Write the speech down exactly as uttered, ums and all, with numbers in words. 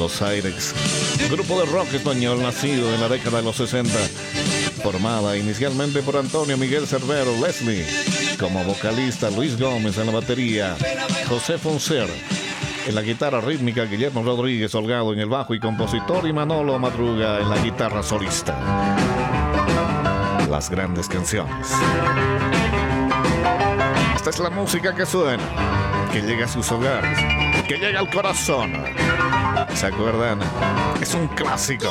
Los Aires, grupo de rock español nacido en la década de los sesenta, formada inicialmente por Antonio Miguel Cervero, Leslie, como vocalista, Luis Gómez en la batería, José Fonser en la guitarra rítmica, Guillermo Rodríguez Holgado en el bajo y compositor, y Manolo Madruga en la guitarra solista. Las grandes canciones. Esta es la música que suena, que llega a sus hogares, que llega al corazón. ¿Se acuerdan? Es un clásico.